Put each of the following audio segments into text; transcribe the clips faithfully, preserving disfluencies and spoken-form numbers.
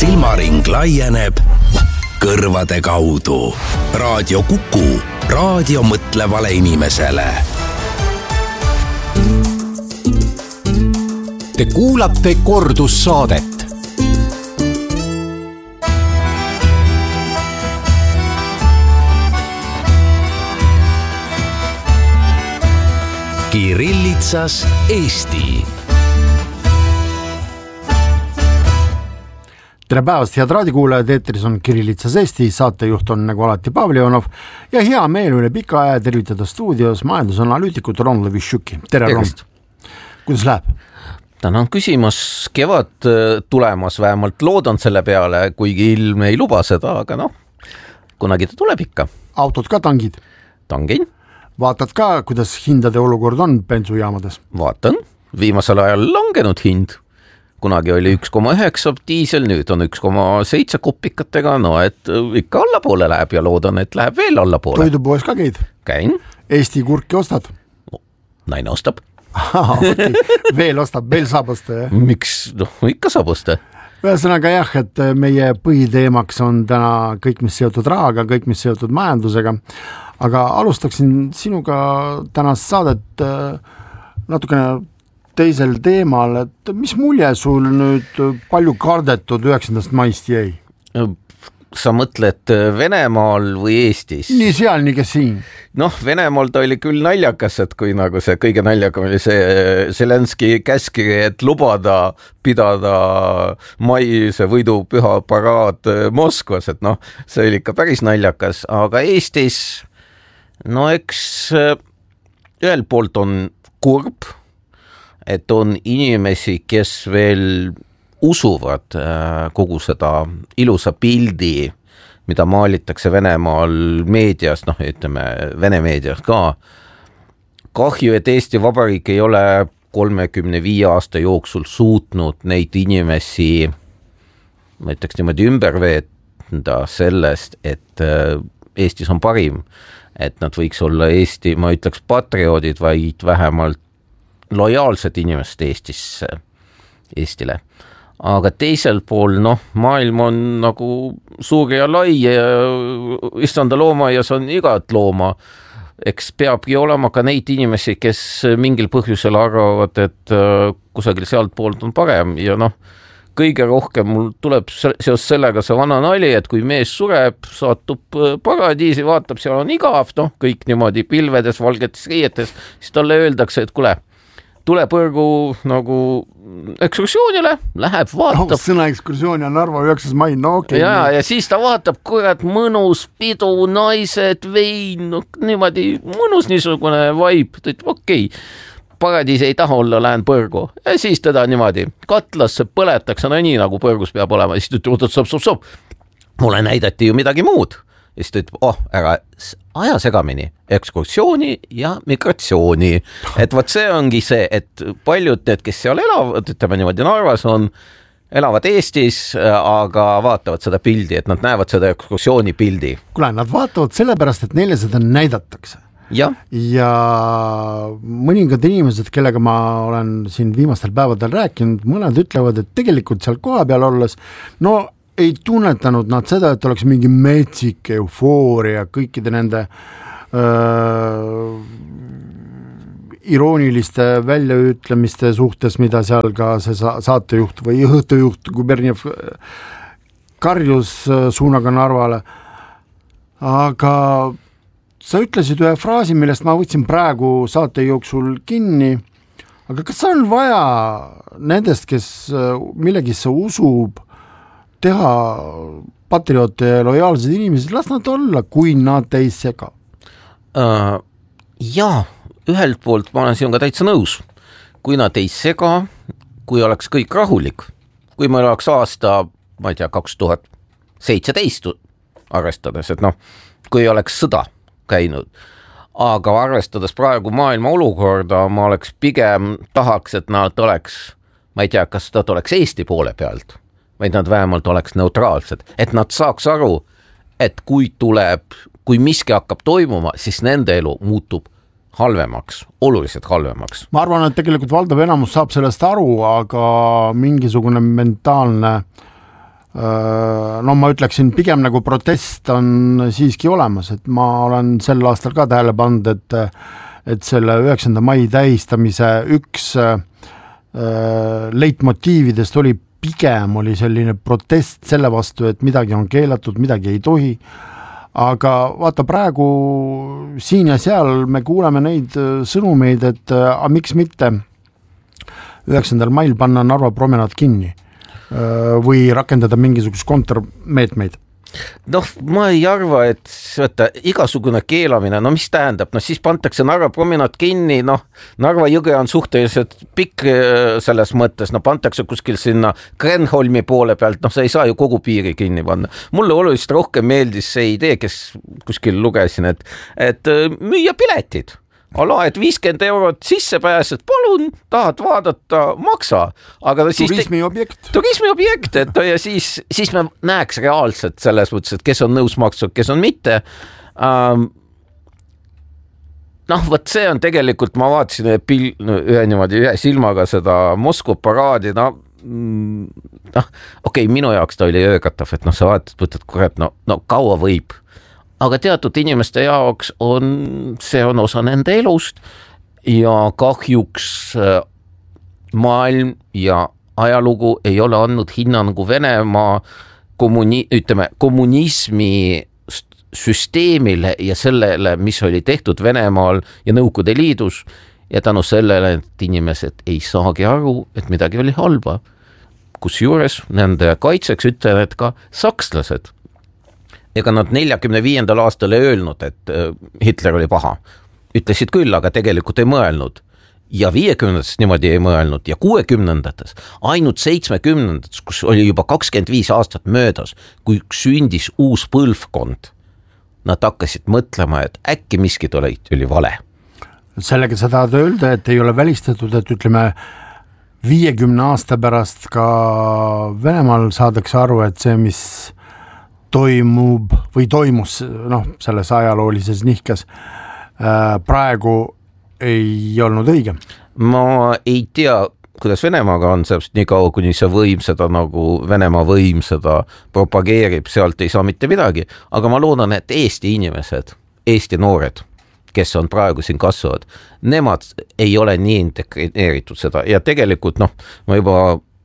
silmaring laieneb kõrvade kaudu. Raadio Kuku, raadio mõtlevale inimesele. Te kuulate kordussaadet. Kirillitsas Eesti. Tere päevast, head raadikuulajad, eetris on Kirillitsas Eesti, saatejuht on nagu alati Pavlionov ja hea meel üle pika aja tervitada stuudios majandusanalüütikut Ron Levitšuki. Tere, Ron. Kuidas läheb? Tänan küsimas, kevad tulemas vähemalt, loodan selle peale, kuigi ilm ei luba seda, aga noh, kunagi ta tuleb ikka. Autod ka tangid? Tangin. Vaatad ka, kuidas hindade olukord on bensujaamades? Vaatan, viimasel ajal langenud hind. Kunagi oli üks koma üheksa diisel, nüüd on üks koma seitse kopikatega, no et ikka allapoole läheb ja loodan, et läheb veel allapoole. Toidupoes ka käid? Käin. Eesti kurki ostad? Naine ostab. Okay. Veel ostab, veel saab osta, jah? Miks? No, ikka saab osta. Ühesõnaga jah, et meie põhiteemaks on täna kõik, mis seotud rahaga, kõik, mis seotud majandusega, aga alustaksin sinuga tänast saadet natukene teisel teemal, et mis mulje sul nüüd palju kardetud üheksandast maist jäi? Sa mõtled Venemaal või Eestis? Nii seal, nii ka siin. Noh, Venemaal ta oli küll naljakas, et kui nagu see kõige naljakam oli see Zelenski käskiri, et lubada pidada maise võidupüha paraad Moskvas, et noh, see oli ikka päris naljakas, aga Eestis, no eks ühel poolt on kurb, et on inimesi, kes veel usuvad kogu seda ilusa pildi, mida maalitakse Venemaal meedias, noh ütleme Vene meedias ka. Kahju, et Eesti Vabariik ei ole kolmekümne viie aasta jooksul suutnud neid inimesi, ma ütleks niimoodi ümber veenda sellest, et Eestis on parim, et nad võiks olla Eesti, ma ütleks patrioodid, vaid vähemalt lojaalsed inimesed Eestisse, Eestile. Aga teisel pool, noh, maailm on nagu suur ja lai ja issanda looma ja see on igat looma. Eks peabki olema ka neid inimesi, kes mingil põhjusel arvavad, et kusagil sealt poolt on parem ja noh, kõige rohkem mul tuleb seos sellega see vana nali, et kui mees sureb, saatub paradiisi, vaatab, seal on igav, noh, kõik niimoodi pilvedes, valgetes riietes, siis talle öeldakse, et kule, tule põrgu nagu ekskursioonile, läheb, vaatab. Oh, sõna ekskursiooni on Narva üheksas mai, no okei. Okay, ja, ja siis ta vaatab, kurat, mõnus pidu, naised, vein, no, niimoodi mõnus niisugune vaib, ta ütleb, okei, okay, paradiis ei taha olla, lähen põrgu. Ja siis teda niimoodi katlasse põletakse, no nii nagu põrgus peab olema, siis ta ütleb, oot, sob, sob, sob, mulle näidati ju midagi muud. Ja siis ta ütleb, oh, ära aja segamini, ekskursiooni ja migratsiooni. Et võt see ongi see, et paljud need, kes seal elavad, ütleme niimoodi Narvas on, elavad Eestis, aga vaatavad seda pildi, et nad näevad seda ekskursiooni pildi. Kule, nad vaatavad sellepärast, et neile seda näidatakse. Ja. ja mõningad inimesed, kellega ma olen siin viimastel päevadel rääkinud, mõned ütlevad, et tegelikult seal koha peal olles, no ei tunnetanud nad seda, et oleks mingi metsik eufooria kõikide nende öö, irooniliste väljaütlemiste suhtes, mida seal ka see saatejuht või õhtujuht Guberniev karjus suunaga Narvale. Aga sa ütlesid ühe fraasi, millest ma võtsin praegu saate jooksul kinni, aga kas on vaja nendest, kes millegisse usub, teha patrioote ja lojaalsed inimesed, las nad olla, kui nad ei sega? Uh, jaa, ühelt poolt ma olen sinuga täitsa nõus. Kui nad ei sega, kui oleks kõik rahulik, kui meil oleks aasta, ma ei tea, kaks tuhat seitseteist arvestades, et noh, kui oleks sõda käinud, aga arvestades praegu maailma olukorda, ma oleks pigem tahaks, et nad oleks, ma ei tea, kas nad oleks Eesti poole pealt, vaid nad vähemalt oleks neutraalsed, et nad saaks aru, et kui tuleb, kui miski hakkab toimuma, siis nende elu muutub halvemaks, oluliselt halvemaks. Ma arvan, et tegelikult valdav enamus saab sellest aru, aga mingisugune mentaalne no ma ütleksin, pigem nagu protest on siiski olemas, et ma olen sel aastal ka tähele pannud, et, et selle üheksanda mai tähistamise üks leitmotiividest oli pigem oli selline protest selle vastu, et midagi on keelatud, midagi ei tohi, aga vaata praegu siin ja seal me kuuleme neid sõnumeid, et a, miks mitte üheksandal mail panna Narva promenaad kinni või rakendada mingisugust kontrameetmeid. Noh, ma ei arva, et võtta, igasugune keelamine, no mis tähendab, no siis pantakse Narva promenaad kinni, noh, Narva jõge on suhteliselt pikk selles mõttes, no pantakse kuskil sinna Grenholmi poole pealt, noh, sa ei saa ju kogu piiri kinni panna. Mulle oluliselt rohkem meeldis see idee, kes kuskil lugesin, et, et müüa piletid. Ala, et viiskümmend eurot sisse pääsed, palun, tahad vaadata, maksa. Aga siis turismiobjekt. Turismiobjekt, et ja siis, siis me näeks reaalselt selles mõttes, et kes on nõus maksud, kes on mitte. Um, noh, võt see on tegelikult, ma vaatasin ühe, pil, ühe, niimoodi, ühe silmaga seda Moskva paraadi, no, noh, okei, okay, minu jaoks ta oli öökatav, et noh, sa vaatad, võtad kurat, no, no kaua võib. Aga teatud inimeste jaoks on, see on osa nende elust ja kahjuks maailm ja ajalugu ei ole andnud hinnangu Venemaa kommuni, ütleme, kommunismi süsteemile ja sellele, mis oli tehtud Venemaal ja Nõukogude Liidus ja tänu sellele, et inimesed ei saagi aru, et midagi oli halba. Kusjuures nende kaitseks ütlen, et ka sakslased ega nad neljakümne viiendal aastal ei öelnud, et Hitler oli paha. Ütlesid küll, aga tegelikult ei mõelnud. Ja viiekümnendates niimoodi ei mõelnud ja kuuekümnendates, ainult seitsmekümnendates, kus oli juba kakskümmend viis aastat möödas, kui sündis uus põlvkond. Nad hakkasid mõtlema, et äkki miskid oli, oli vale. Sellega sa tahad öelda, et ei ole välistatud, et ütleme viiekümne aasta pärast ka Venemaal saadakse aru, et see, mis toimub või toimus noh, selles ajaloolises nihkes praegu ei olnud õige. Ma ei tea, kuidas Venemaaga on, seepärast nii kaua, kuni see võim seda nagu Venemaa võim seda propageerib, sealt ei saa mitte midagi, aga ma loodan, et Eesti inimesed, Eesti noored, kes on praegu siin kasvavad, nemad ei ole nii integreeritud seda ja tegelikult noh, ma juba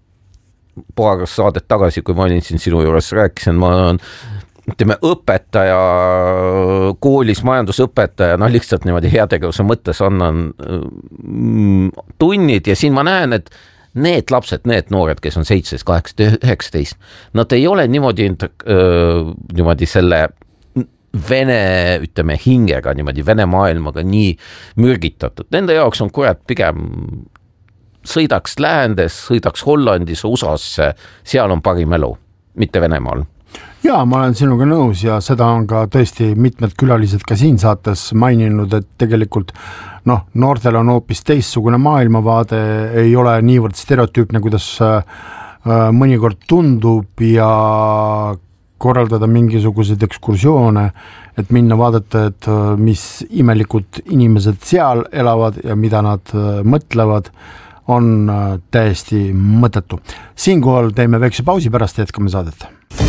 paar saadet tagasi, kui ma olin siin sinu juures rääkisin, ma olen ütleme, õpetaja, koolis majandusõpetaja, noh lihtsalt niimoodi heategevuse mõttes annan mm, tunnid ja siin ma näen, et need lapsed, need noored, kes on seitseteist, kaheksateist, üheksateist, nad ei ole niimoodi, niimoodi selle Vene, ütleme, hingega, niimoodi Vene maailmaga nii mürgitatud. Nende jaoks on kurat pigem sõidaks läändes, sõidaks Hollandis, U S A-sse, seal on parim elu, mitte Venemaal. Jaa, ma olen sinuga nõus ja seda on ka tõesti mitmed külalised ka siin saates maininud, et tegelikult noh, noortel on hoopis teistsugune maailmavaade, ei ole niivõrd stereotüüpne, kuidas mõnikord tundub ja korraldada mingisuguseid ekskursioone, et minna vaadata, et mis imelikud inimesed seal elavad ja mida nad mõtlevad, on täiesti mõttetu. Siinkohal teeme väikse pausi, pärast jätkame saadet.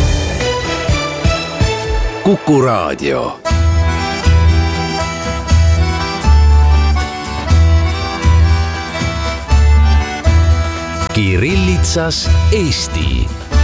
Kuku Raadio. Kirillitsas Eesti.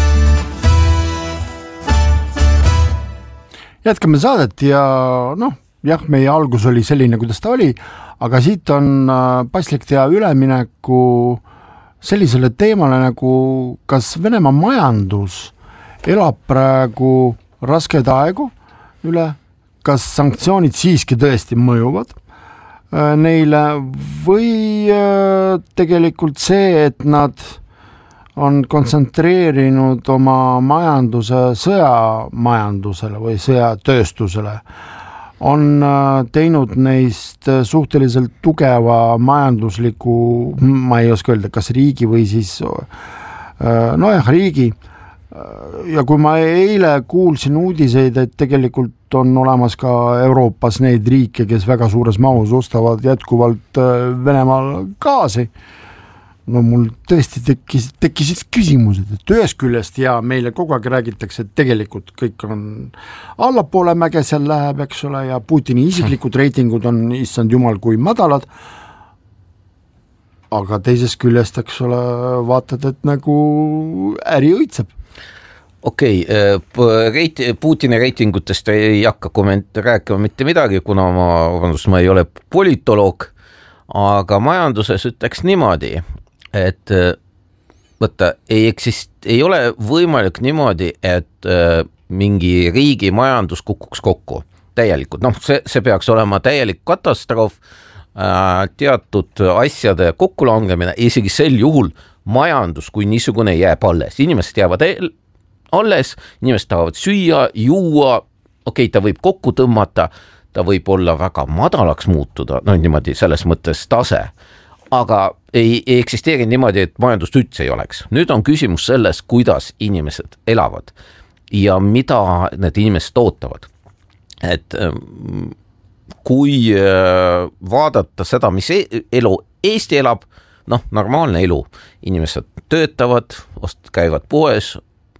Jätkame saadet ja noh, jah, meie algus oli selline, kuidas ta oli, aga siit on paslik teha ülemineku sellisele teemale nagu kas Venemaa majandus elab praegu raskeid aegu üle, kas sanktsioonid siiski tõesti mõjuvad neile või tegelikult see, et nad on kontsentreerinud oma majanduse sõjamajandusele või sõjatööstusele, on teinud neist suhteliselt tugeva majandusliku, ma ei oska öelda, kas riigi või siis nojah, riigi. Ja kui ma eile kuulsin uudiseid, et tegelikult on olemas ka Euroopas neid riike, kes väga suures mahus ostavad jätkuvalt Venemaal gaasi, no mul tõesti tekkis, tekkisid küsimused, et ühest küljest ja meile kogu aeg räägitakse, et tegelikult kõik on allapoole mäge seal läheb, eks ole, ja Putini isiklikud reitingud on, issand jumal, kui madalad, aga teisest küljest, eks ole, vaatad, et nagu äri õitseb. Okei, okay, Putini reitingutest ei hakka komment- rääkima mitte midagi, kuna ma, vabandust, ma ei ole politoloog, aga majanduses ütleks niimoodi, et võtta, ei eksist, ei ole võimalik niimoodi, et mingi riigi majandus kukuks kokku täielikult, noh, see, see peaks olema täielik katastroof, teatud asjade kokkulangemine, isegi sel juhul majandus kui niisugune jääb alles, inimesed jäävad alles, inimesed tahavad süüa, juua, okei okay,, ta võib kokku tõmmata, ta võib olla väga madalaks muutuda, no niimoodi selles mõttes tase, aga ei, ei eksisteeri niimoodi, et majandust üldse ei oleks. Nüüd on küsimus selles, kuidas inimesed elavad ja mida need inimesed ootavad. Et kui vaadata seda, mis elu Eesti elab, noh, normaalne elu, inimesed töötavad, käivad poes,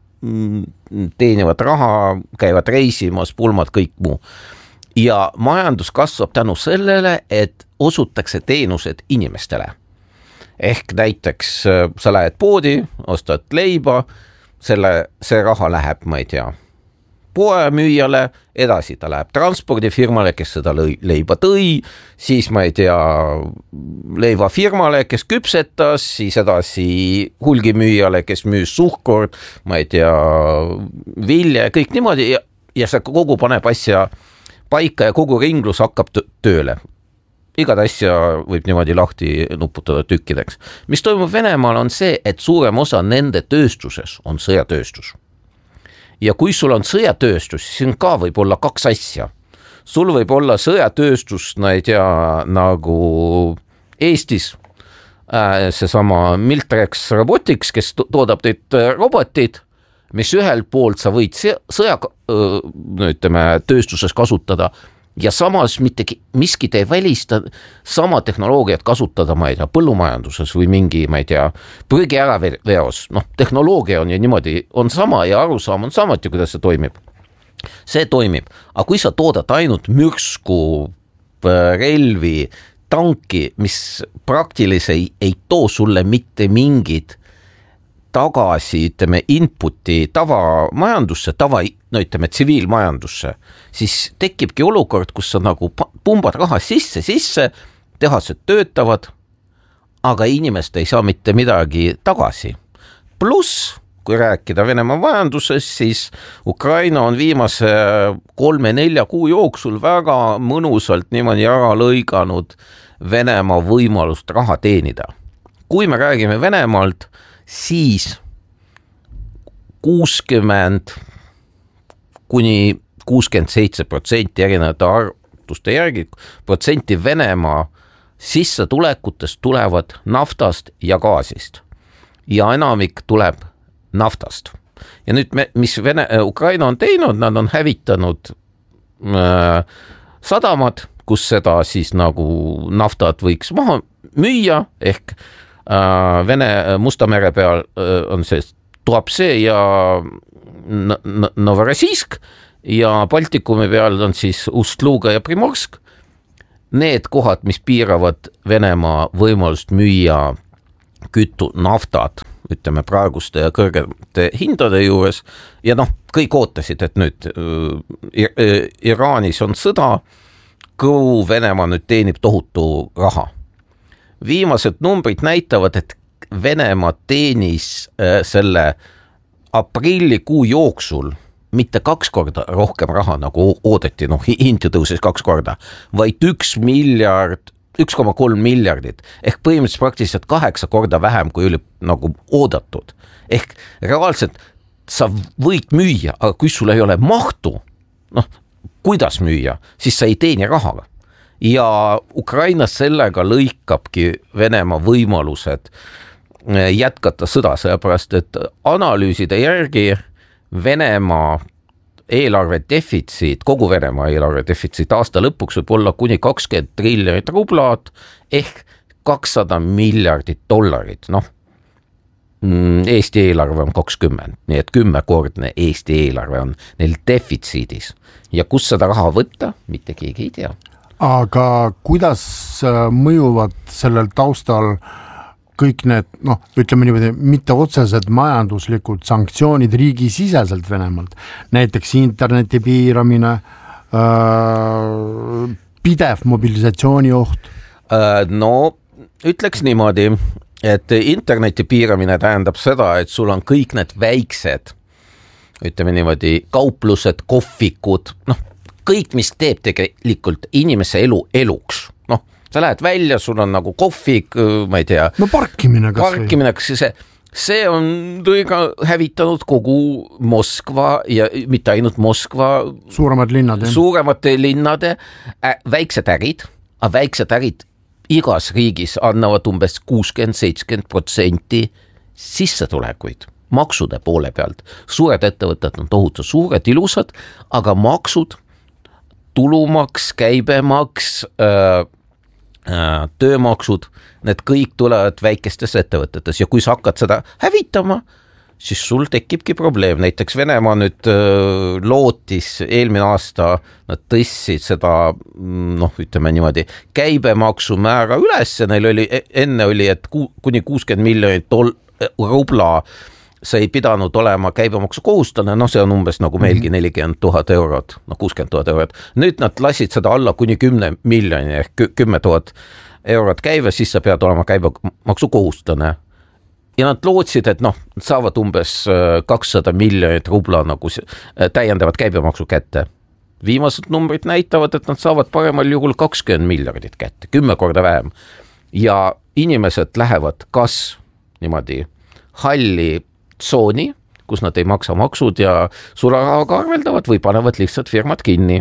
teenivad raha, käivad reisimas, pulmad, kõik muu. Ja majandus kasvab tänu sellele, et osutakse teenused inimestele. Ehk näiteks sa lähed poodi, ostad leiba, selle, see raha läheb, ma ei tea, poemüüjale, edasi ta läheb transpordifirmale, kes seda leiba tõi, siis ma ei tea, leivafirmale, kes küpsetas, siis edasi hulgimüüjale, kes müüs suhkord, ma ei tea, vilja ja kõik niimoodi ja, ja see kogu paneb asja paika ja kogu ringlus hakkab tööle. Igad asja võib niimoodi lahti nuputada tükkideks. Mis toimub Venemaal on see, et suurem osa nende tööstuses on sõjatööstus. Ja kui sul on sõjatööstus, siis ka võib olla kaks asja. Sul võib olla sõjatööstus, no ei tea, nagu Eestis, äh, seesama Miltrex Robotics, kes toodab teid robotid, mis ühelt poolt sa võid sõja, no ütleme, tööstuses kasutada ja samas mitte miski ei välista sama tehnoloogiat kasutada, ma ei tea, põllumajanduses või mingi, ma ei tea, prügi ära veos. Noh, tehnoloogia on ju niimoodi, on sama ja arusaam on samuti, kuidas see toimib. See toimib, aga kui sa toodad ainult mürsku, relvi, tanki, mis praktiliselt ei, ei too sulle mitte mingid tagasi, ütleme, inputi tavamajandusse, tava, no ütleme, tsiviilmajandusse, siis tekibki olukord, kus sa nagu pumbad raha sisse, sisse, tehased töötavad, aga inimest ei saa mitte midagi tagasi. Pluss, kui rääkida Venemaa majanduses, siis Ukraina on viimase kolme-nelja kuu jooksul väga mõnusalt niimoodi ära lõiganud Venemaa võimalust raha teenida. Kui me räägime Venemaalt, siis kuuskümmend kuni kuuskümmend seitse protsenti erinevate arvutuste järgi protsenti Venemaa sissetulekutest tulevad naftast ja gaasist ja enamik tuleb naftast. Ja nüüd, me, mis Vene, Ukraina on teinud, nad on hävitanud äh, sadamad, kus seda siis nagu naftat võiks maha müüa, ehk Vene Musta mere peal on see Tuapse ja Novorossijsk ja Baltikumi peal on siis Ust-Luga ja Primorsk. Need kohad, mis piiravad Venemaa võimalust müüa kütu naftat, ütleme praeguste ja kõrgete hindade juures ja noh, kõik ootasid, et nüüd Iraanis on sõda, kuhu Venemaa nüüd teenib tohutu raha. Viimased numbrid näitavad, et Venemaa teenis äh, selle aprillikuu jooksul mitte kaks korda rohkem raha, nagu oodati, noh, hind tõusis kaks korda, vaid üks miljard, üks koma kolm miljardit, ehk põhimõtteliselt praktiliselt kaheksa korda vähem, kui oli nagu oodatud. Ehk reaalselt sa võid müüa, aga kui sul ei ole mahtu, noh, kuidas müüa, siis sa ei teeni raha. Ja Ukraina sellega lõikabki Venemaa võimalused jätkata sõda, sellepärast, et analüüside järgi Venemaa eelarve defitsiit, kogu Venemaa eelarve defitsiit aasta lõpuks võib olla kuni kakskümmend triljonit rublat ehk kakssada miljardit dollarit, noh, Eesti eelarve on kakskümmend, nii et kümnekordne Eesti eelarve on neil defitsiidis ja kus seda raha võtta, mitte keegi ei tea. Aga kuidas mõjuvad sellel taustal kõik need, noh, ütleme niimoodi, mitte otsesed majanduslikud sanktsioonid riigisiseselt Venemaalt, näiteks interneti piiramine, äh, pidev mobilisatsiooni oht? No ütleks niimoodi, et interneti piiramine tähendab seda, et sul on kõik need väiksed, ütleme niimoodi, kauplused, kohvikud, noh, kõik, mis teeb tegelikult inimese elu eluks. Noh, sa lähed välja, sul on nagu kohvik, ma ei tea. No parkimine kas või? Parkimine, kas see, see on tõiga hävitanud kogu Moskva ja mitte ainult Moskva. Suuremad linnad. Suuremate linnade, äh, väiksed ärid, aga väiksed ärid igas riigis annavad umbes kuuskümmend seitsekümmend protsenti sissetulekuid maksude poole pealt. Suured ettevõtted on tohutu suured, ilusad, aga maksud, tulumaks, käibemaks, öö, öö, töömaksud, need kõik tulevad väikestes ettevõtetes ja kui sa hakkad seda hävitama, siis sul tekibki probleem. Näiteks Venemaa nüüd öö, lootis eelmine aasta, nad tõstsid seda, noh, ütleme niimoodi, käibemaksu määra üles, neil oli, enne oli, et ku, kuni kuuskümmend miljonit dol- rubla see ei pidanud olema käibemaksu kohustane, noh, see on umbes nagu meilgi nelikümmend tuhat eurot, noh, kuuskümmend tuhat eurot. Nüüd nad lasid seda alla kuni kümne miljoni ehk kümme tuhat eurot käive, siis sa pead olema käibemaksu kohustane. Ja nad lootsid, et noh, saavad umbes kakssada miljonit rubla nagu täiendavat käibemaksu kätte. Viimased numbrid näitavad, et nad saavad paremal juhul kakskümmend miljardit kätte, kümme korda vähem. Ja inimesed lähevad kas niimoodi halli tsooni, kus nad ei maksa maksud ja sularahaga arveldavad või panevad lihtsalt firmad kinni.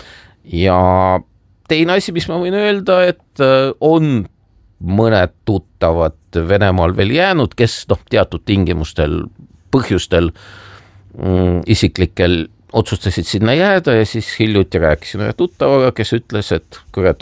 Ja teine asi, mis ma võin öelda, et on mõned tuttavad Venemaal veel jäänud, kes noh, teatud tingimustel, põhjustel mm, isiklikel otsustasid sinna jääda ja siis hiljuti rääkisin ühe tuttavaga, kes ütles, et kurat,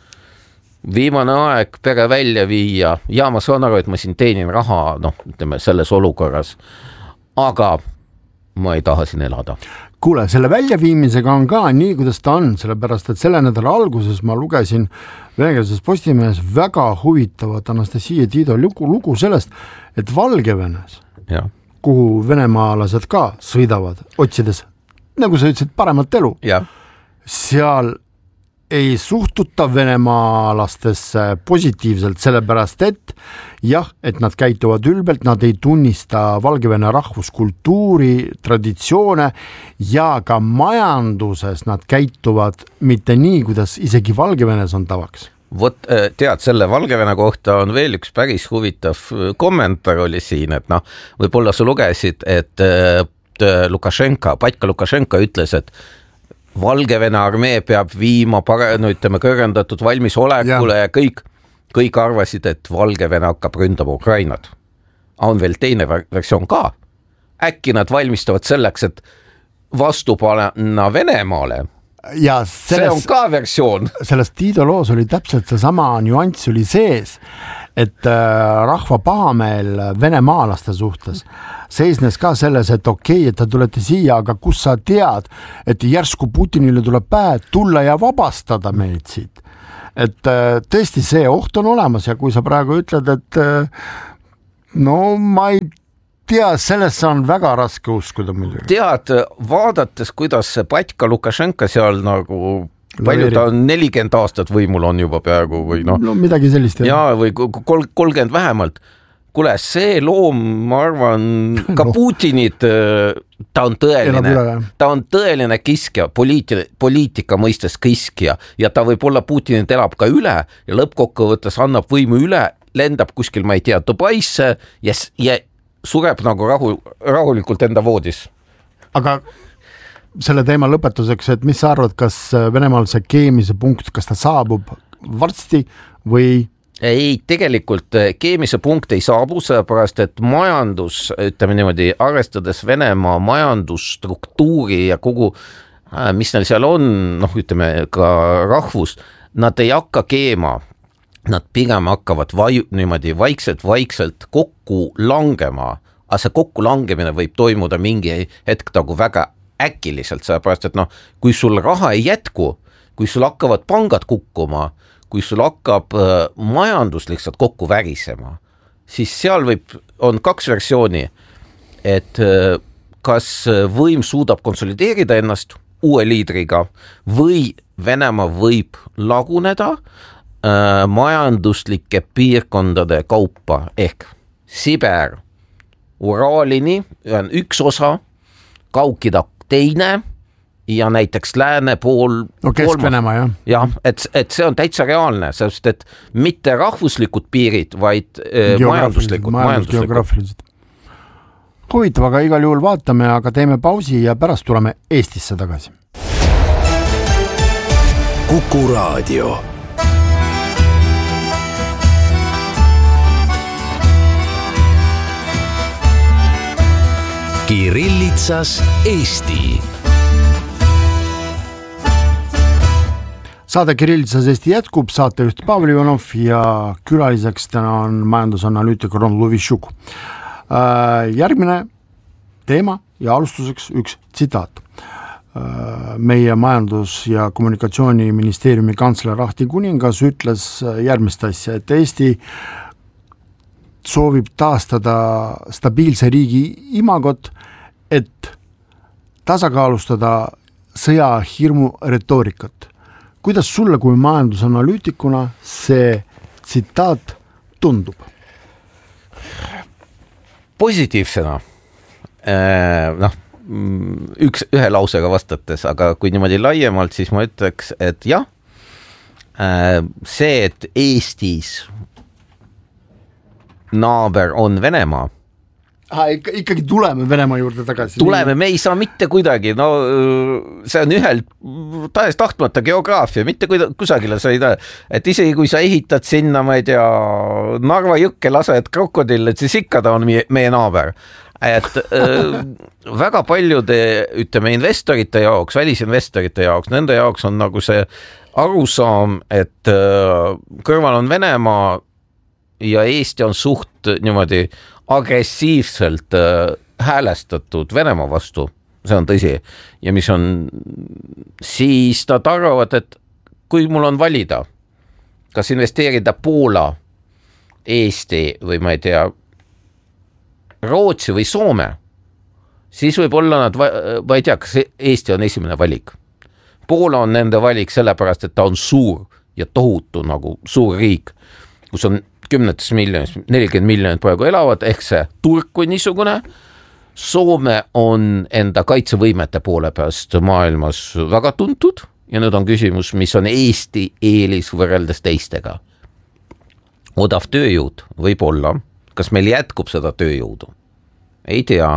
viimane aeg pere välja viia ja ma saan aru, et ma siin teenin raha, noh, ütleme selles olukorras, aga ma ei taha siin elada. Kuule, selle väljaviimisega on ka nii, kuidas ta on, sellepärast, et selle nädala alguses ma lugesin venekeelses Postimehes väga huvitavat Anastasia Tiido lugu, lugu sellest, et Valgevenes, ja. kuhu venemaalased ka sõidavad, otsides, nagu sa ütlesid, paremat elu, ja. seal ei suhtuta venemaalastesse positiivselt, sellepärast et jah, et nad käituvad ülbelt, nad ei tunnista Valgevene rahvuskultuuri, traditsioone ja ka majanduses nad käituvad mitte nii, kuidas isegi Valgevenes on tavaks. Vot tead, selle Valgevene kohta on veel üks päris huvitav kommentaar oli siin, et noh, võib-olla sa lugesid, et Lukašenka, Patka Lukašenka ütles, et Valgevene armee peab viima pare, no ütleme, kõrgendatud valmisolekule ja, ja kõik, kõik arvasid, et Valgevene hakkab ründama Ukrainat. On veel teine versioon ka. Äkki nad valmistavad selleks, et vastu panna Venemaale. Ja selles, see on ka versioon. Selles Tiido loos oli täpselt see sama nüanss oli sees, et rahva pahameel venemaalaste suhtes seisnes ka selles, et okei, et te tulete siia, aga kus sa tead, et järsku Putinile tuleb pähe tulla ja vabastada meid siit. Et tõesti see oht on olemas ja kui sa praegu ütled, et no ma ei tea, sellesse on väga raske uskuda muidugi. Tead, vaadates, kuidas see Patka Lukašenka seal nagu palju ta on nelikümmend aastat võimul on juba peaaegu või noh. No midagi sellist. Ja või kolmkümmend vähemalt. Kule, see loom, ma arvan, ka Putinit, ta on tõeline, ta on tõeline kiskja, poliiti, poliitika mõistes kiskja ja ta võib olla Putinit elab ka üle ja lõppkokkuvõttes annab võimu üle, lendab kuskil, ma ei tea, Dubaisse ja, ja sureb nagu rahu, rahulikult enda voodis. Aga selle teema lõpetuseks, et mis sa arvad, kas Venemaal see keemise punkt, kas ta saabub varsti või? Ei, tegelikult keemise punkt ei saabu, sellepärast, et majandus, ütleme niimoodi, arvestades Venemaa majandusstruktuuri ja kogu, mis neil seal on, noh, ütleme ka rahvus, nad ei hakka keema nad pigem hakkavad vai, niimoodi vaikselt-vaikselt kokku langema, aga see kokku langemine võib toimuda mingi hetk nagu väga äkiliselt, sellepärast, et noh, kui sul raha ei jätku, kui sul hakkavad pangad kukkuma, kui sul hakkab äh, majandus lihtsalt kokku värisema, siis seal võib, on kaks versiooni, et äh, kas võim suudab konsolideerida ennast uue liidriga või Venemaa võib laguneda äh, majanduslike piirkondade kaupa ehk Siber, Uraalini on üks osa, Kaukida teine ja näiteks lääne pool no Kesk-Venemaa, jah. jah, et, et see on täitsa reaalne, sest et mitte rahvuslikud piirid, vaid äh, majanduslikud, majanduslikud. Huvitav, aga igal juhul vaatame, aga teeme pausi ja pärast tuleme Eestisse tagasi. Kuku Raadio. Kirillitsas Eesti. Saade Kirillitsas Eesti jätkub, saatejuht Pavel Ivanov ja külaliseks täna on majandusanalüütik Ron Luvishuk. Järgmine teema ja alustuseks üks tsitaat. Meie majandus- ja kommunikatsiooniministeeriumi kantsler Ahti Kuningas ütles järgmist asja, et Eesti soovib taastada stabiilse riigi imagot, et tasakaalustada sõjahirmu retoorikat. Kuidas sulle kui majandusanalüütikuna see tsitaat tundub? Positiivsena, noh, üks, ühe lausega vastates, aga kui niimoodi laiemalt, siis ma ütleks, et jah, see, et Eestis naaber on Venemaa. Ah, ikka, ikkagi tuleme Venemaa juurde tagasi. Tuleme, me ei saa mitte kuidagi, no see on ühel tahes tahtmata geograafia, mitte kusagile sa ei tea, et isegi kui sa ehitad sinna, ma ei tea, Narva jõkke lased krokodille, siis ikka ta on meie, meie naaber. Et äh, väga paljude, ütleme, investorite jaoks, välisinvestorite jaoks, nende jaoks on nagu see arusaam, et äh, kõrval on Venemaa ja Eesti on suht niimoodi agressiivselt äh, häälestatud Venemaa vastu, see on tõsi, ja mis on, siis nad arvavad, et kui mul on valida, kas investeerida Poola, Eesti või ma ei tea, Rootsi või Soome, siis võib olla nad, ma ei tea, kas Eesti on esimene valik. Poola on nende valik sellepärast, et ta on suur ja tohutu nagu suur riik, kus on kümnetes miljonis, nelikümmend miljonit praegu elavad, ehk see turg kui niisugune. Soome on enda kaitsevõimete poole peast maailmas väga tuntud ja nüüd on küsimus, mis on Eesti eelis võrreldes teistega. Odav tööjõud võib olla, kas meil jätkub seda tööjõudu? Ei tea.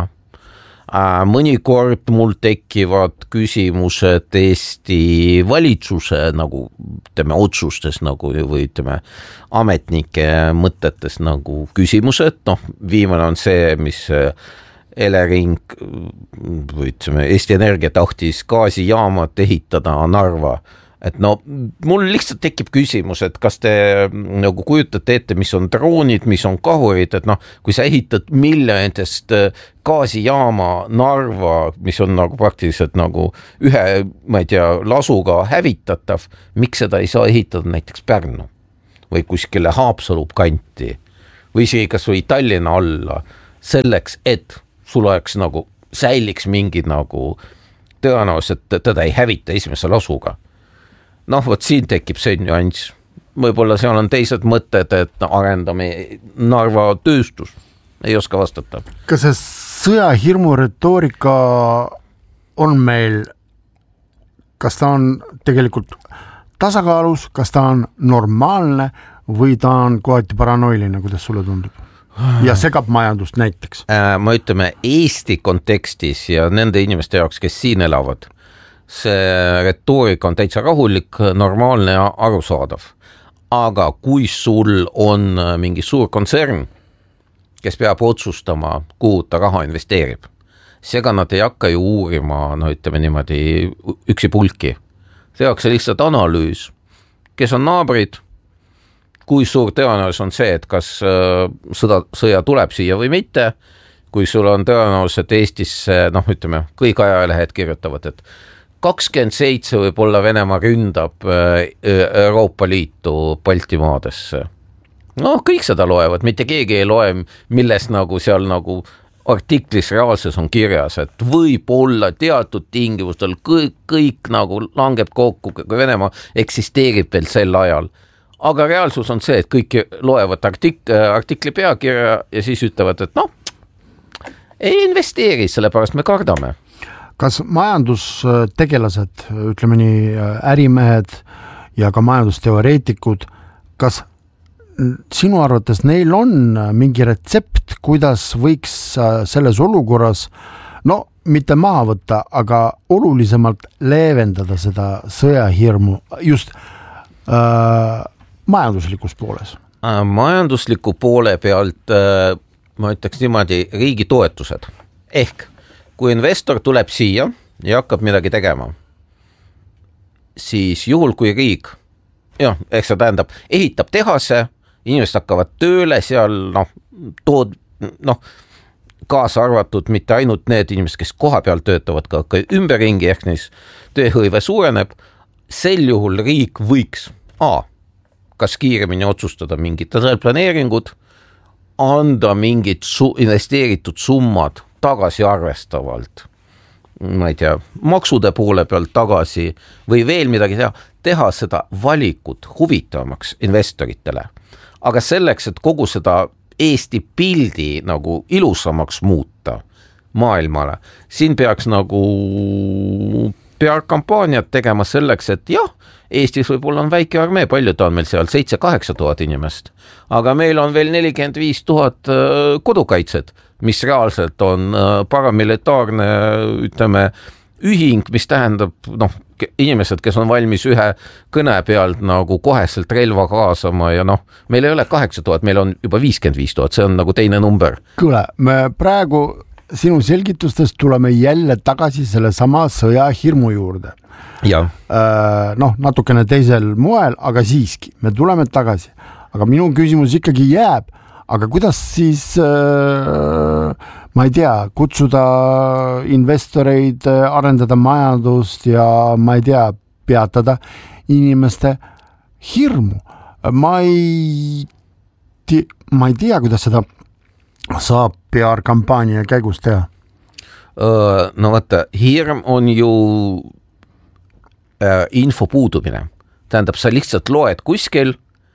Mõnikord mul tekivad küsimused Eesti valitsuse nagu ütleme otsustes nagu või ütleme ametnike mõtetes nagu küsimused, noh viimane on see, mis Elering või ütleme Eesti Energia tahtis gaasijaamad ehitada Narva, et no mul lihtsalt tekib küsimus, et kas te nagu kujutate ette, mis on droonid, mis on kahurid, et noh, kui sa ehitad miljonitest gaasijaama Narva, mis on nagu praktiliselt nagu ühe, ma ei tea, lasuga hävitatav, miks seda ei saa ehitada näiteks Pärnu või kuskile Haapsalu kanti või isegi kas või Tallinna alla selleks, et sul oleks nagu säiliks mingid nagu tõenäoliselt teda ei hävita esimese lasuga. Noh, võt siin tekib see nüanss. Võib-olla seal on teised mõtted, et arendame Narva tööstus. Ei oska vastata. Kas see sõjahirmu retoorika on meil, kas ta on tegelikult tasakaalus, kas ta on normaalne või ta on kohati paranoiline, kuidas sulle tundub? Ja segab majandust näiteks? Ma ütleme Eesti kontekstis ja nende inimeste jaoks, kes siin elavad, see retoorika on täitsa rahulik, normaalne ja arusaadav. Aga kui sul on mingi suur kontsern, kes peab otsustama, kuhu ta raha investeerib, seega nad ei hakka ju uurima, no ütleme niimoodi, üksi pulki. See jaoks lihtsalt analüüs, kes on naabrid, kui suur tõenäosus on see, et kas sõda, sõja tuleb siia või mitte, kui sul on tõenäosus, et Eestisse, noh ütleme, kõik ajalehed kirjutavad, et kakskümmend seitse võib-olla Venemaa ründab Euroopa Liitu Baltimaadesse. No kõik seda loevad, mitte keegi ei loe, milles nagu seal nagu artiklis reaalses on kirjas, et võib olla teatud tingimustel kõik, kõik nagu langeb kokku, kui Venemaa eksisteerib veel sel ajal. Aga reaalsus on see, et kõik loevad artik- artikli peakirja ja siis ütlevad, et noh, ei investeeri, sellepärast me kardame. Kas majandustegelased, ütleme nii ärimehed ja ka majandusteoreetikud, kas sinu arvates neil on mingi retsept, kuidas võiks selles olukorras, no mitte maha võtta, aga olulisemalt leevendada seda sõjahirmu just äh, majanduslikus pooles? Majandusliku poole pealt äh, ma ütleks niimoodi riigi toetused. Ehk kui investor tuleb siia ja hakkab midagi tegema, siis juhul kui riik, jah, ehk see tähendab, ehitab tehase, inimesed hakkavad tööle seal, noh, tood, noh, kaasa arvatud mitte ainult need inimesed, kes koha peal töötavad, ka, ka ümberringi, ehk neis tööhõive suureneb, sel juhul riik võiks A, kas kiiremini otsustada mingid planeeringud, anda mingid su- investeeritud summad tagasi arvestavalt, ma ei tea, maksude poole pealt tagasi või veel midagi teha, teha seda valikut huvitavamaks investoritele. Aga selleks, et kogu seda Eesti pildi nagu ilusamaks muuta maailmale, siin peaks nagu P R-kampaaniat tegema selleks, et jah, Eestis võib-olla on väike armee, palju ta on meil seal, seitse kaheksa tuhat inimest, aga meil on veel nelikümmend viis tuhat kodukaitset, mis reaalselt on paramilitaarne, ütleme, ühing, mis tähendab, noh, inimesed, kes on valmis ühe kõne pealt nagu koheselt relva kaasama ja noh, meil ei ole kaheksa tuhat, meil on juba viiskümmend viis tuhat, see on nagu teine number. Kuule, me praegu sinu selgitustest tuleme jälle tagasi selle sama sõja hirmu juurde. Ja. Noh, natukene teisel moel, aga siiski, me tuleme tagasi. Aga minu küsimus ikkagi jääb, aga kuidas siis, ma ei tea, kutsuda investoreid, arendada majandust ja ma ei tea, peatada inimeste hirmu. Ma ei, ma ei tea, kuidas seda saab P R-kampaania käigus teha. No vaata, hirm on ju äh, info puudumine. Tähendab, sa lihtsalt loed kuskil,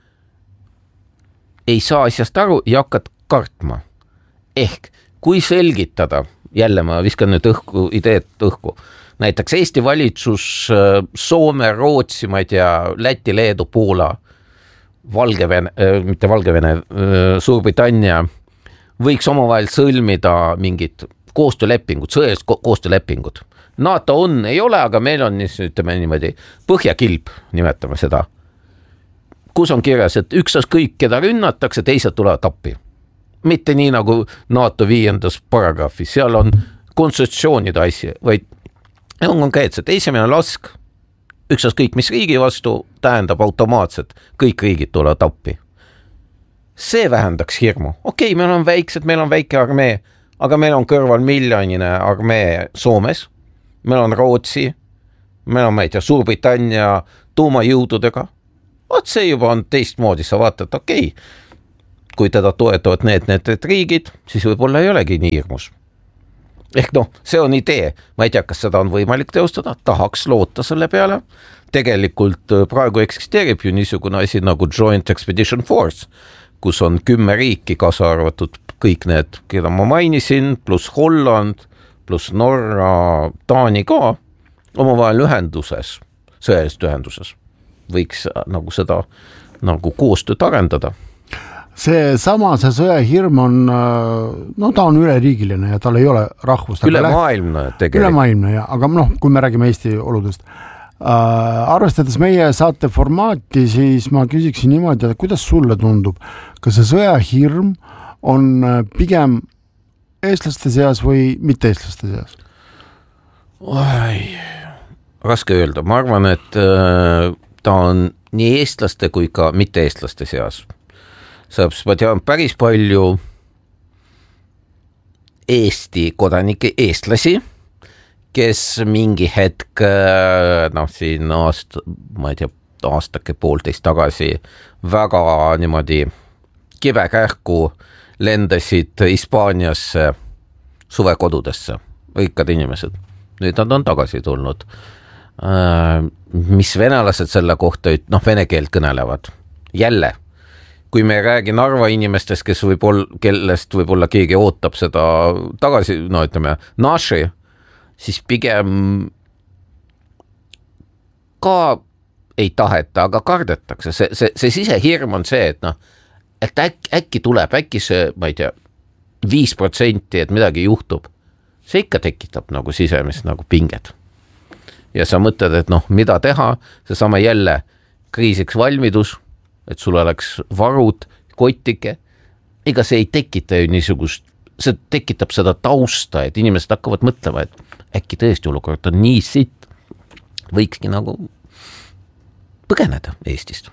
ei saa asjast aru ja hakkad kartma. Ehk, kui selgitada, jälle ma viskan nüüd õhku, ideed õhku, näiteks Eesti valitsus, Soome, Rootsi, ma ei tea, Läti, Leedu, Poola, Valgevene, mitte Valgevene, Suurbritannia, võiks omavahel sõlmida mingid koostöölepingud, sõjalised ko- koostöölepingud. NATO on, ei ole, aga meil on, ütleme niimoodi, põhjakilp, nimetame seda, kus on kirjas, et üksas kõik, keda rünnatakse, teised tulevad appi. Mitte nii nagu NATO viiendas paragrahvis, seal on konstitutsioonide asja, vaid on konkreetselt, esimene lask, üksas kõik, mis riigi vastu, tähendab automaatselt, kõik riigid tulevad appi. See vähendaks hirmu. Okei, meil on väiksed, meil on väike armee, aga meil on kõrval miljonine armee Soomes, meil on Rootsi, meil on, ma ei tea, Suurbritannia tuumajõududega. Vaat see juba on teistmoodi, sa vaatad, okei, kui teda toetavad need, need, need riigid, siis võib-olla ei olegi nii hirmus. Ehk noh, see on idee, ma ei tea, kas seda on võimalik teostada, tahaks loota selle peale. Tegelikult praegu eksisteerib ju niisugune asi nagu Joint Expedition Force, kus on kümme riiki, kaasa arvatud kõik need, keda ma mainisin, pluss Holland, pluss Norra, Taani ka, omavahel ühenduses, sõjaliselt ühenduses. Võiks nagu seda nagu koostööd arendada. See sama, see sõjahirm on, no ta on üleriigiline ja tal ei ole rahvust. Ülemaailmne tegelikult. Ülemaailmne, ja, aga noh, kui me räägime Eesti oludest. Äh, arvestades meie saate formaati, siis ma küsiksin niimoodi, et kuidas sulle tundub, kas see sõjahirm on pigem eestlaste seas või mitte eestlaste seas? Oi, raske öelda. Ma arvan, et äh, ta on nii eestlaste kui ka mitte eestlaste seas. Saab, ma tean päris palju Eesti kodanike eestlasi, kes mingi hetk, noh siin aasta, ma ei tea, aastake poolteist tagasi väga niimoodi kibekähku lendasid Hispaaniasse suvekodudesse, rikkad inimesed. Nüüd nad on tagasi tulnud. Mis venelased selle kohta, noh vene keelt kõnelevad. Jälle, kui me räägi Narva inimestest, kes võib olla, kellest võib-olla keegi ootab seda tagasi, no ütleme, naši, siis pigem ka ei taheta, aga kardetakse. See, see, see sisehirm on see, et noh, et äkki, äkki tuleb, äkki see, ma ei tea, viis protsenti, et midagi juhtub. See ikka tekitab nagu sisemist nagu pinged. Ja sa mõtled, et noh, mida teha, see sama jälle kriisiks valmidus, et sul oleks varud, kottike, ega see ei tekita ju niisugust, see tekitab seda tausta, et inimesed hakkavad mõtlema, et äkki tõesti olukord on nii sitt, võikski nagu põgeneda Eestist.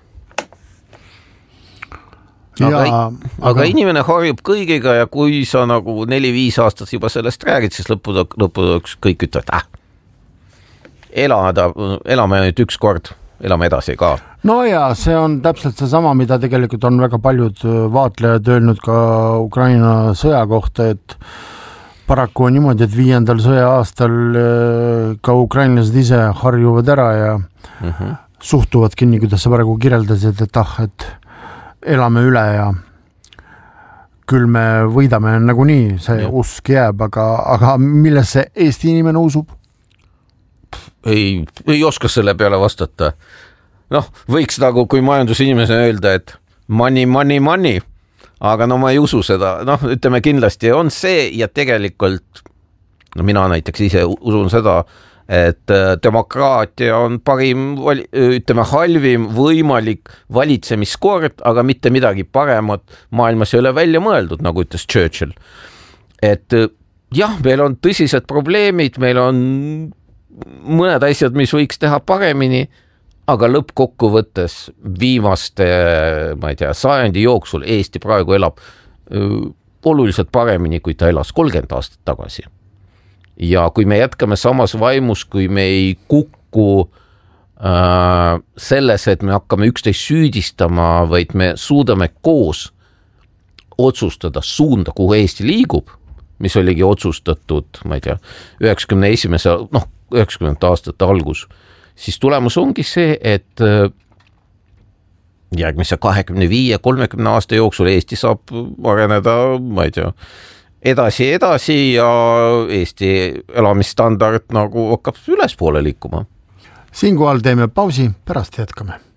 Aga, ja, aga... aga inimene harjub kõigiga ja kui sa nagu neli-viis aastat juba sellest räägid, siis lõppude, lõppude kõik ütlevad, ah, elada, elame nüüd üks kord, elame edasi ka. No ja see on täpselt see sama, mida tegelikult on väga paljud vaatlejad öelnud ka Ukraina sõja kohta, et paraku on niimoodi, et viiendal sõja aastal ka ukrainlased ise harjuvad ära ja mm-hmm. suhtuvadki nii, kuidas sa praegu kirjeldasid, et ah, et elame üle ja küll me võidame nagu nii, see ja. Usk jääb, aga, aga millesse Eesti inimene usub? Ei, ei oska selle peale vastata. Noh, võiks nagu, kui majandusinimesena öelda, et money, money, money, aga no ma ei usu seda. Noh, ütleme kindlasti on see ja tegelikult, no mina näiteks ise usun seda, et demokraatia on parim, ütleme halvim võimalik valitsemiskord, aga mitte midagi paremat maailmas ei ole välja mõeldud, nagu ütles Churchill. Et jah, meil on tõsised probleemid, meil on mõned asjad, mis võiks teha paremini, aga lõppkokkuvõttes viimaste, ma ei tea, sajandi jooksul Eesti praegu elab öö, oluliselt paremini, kui ta elas kolmkümmend aastat tagasi. Ja kui me jätkame samas vaimus, kui me ei kukku äh, selles, et me hakkame üksteist süüdistama, vaid me suudame koos otsustada suunda, kuhu Eesti liigub, mis oligi otsustatud, ma ei tea, üheksakümne esimese, noh, üheksakümnendate aastate algus, siis tulemus ongi see, et järgmise kahekümne viie kolmekümne aasta jooksul Eesti saab areneda, ma ei tea, edasi edasi ja Eesti elamisstandard nagu hakkab ülespoole liikuma. Siinkohal teeme pausi, pärast jätkame.